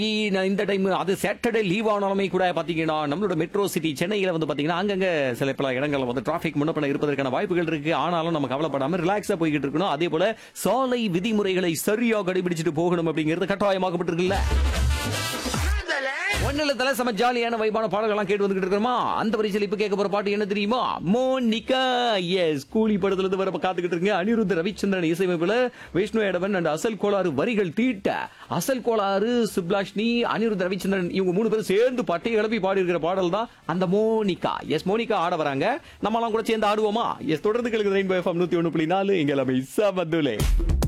இந்த டைம் அது Saturday leave ஆனாலுமே கூட பாத்தீங்கன்னா நம்மளோட மெட்ரோ சிட்டி சென்னையில வந்து பாத்தீங்கன்னா அங்கங்க சில பல இடங்கள்ல வந்து டிராபிக் முன்னப்பணம் இருப்பதற்கான வாய்ப்புகள் இருக்கு. ஆனாலும் நம்ம கவலைப்படாம ரிலாக்ஸா போய்கிட்டு இருக்கணும். அதே போல சாலை விதிமுறைகளை சரியா கடைபிடிச்சிட்டு போகணும் அப்படிங்கிறது கட்டாயமாக்கப்பட்டிருக்குல்ல. ஒன்னில தலை செம ஜாலியான வைபான பாடல்கள்லாம் கேட்டு வந்துகிட்டு இருக்கோமா. அந்த பரிசையில் இப்ப கேட்க போற பாட்டு என்ன தெரியுமா? மோனிகா. எஸ், கூலி படத்துல இருந்து வர காத்துக்கிட்டு இருக்கீங்க. அனிருத் ரவிச்சந்திரன் இசையமைப்புல விஷ்ணு எடவன் அண்ட் அசல் கோளாறு வரிகள் தீட்ட அசல் கோளாறு சுப்லாஷ்னி அனிருத் ரவிச்சந்திரன் இவங்க 3 பேரும் சேர்ந்து பட்டையை கிளப்பி பாடி இருக்கிற பாடல் தான் அந்த மோனிகா. எஸ், மோனிகா ஆட வராங்க. நம்மலாம் கூட சேர்ந்து ஆடுவோமா? எஸ், தொடர்ந்து கேளுங்க ரெயின்போ எஃப்எம் 101.4 இங்க எல்லாமே சமதுலே.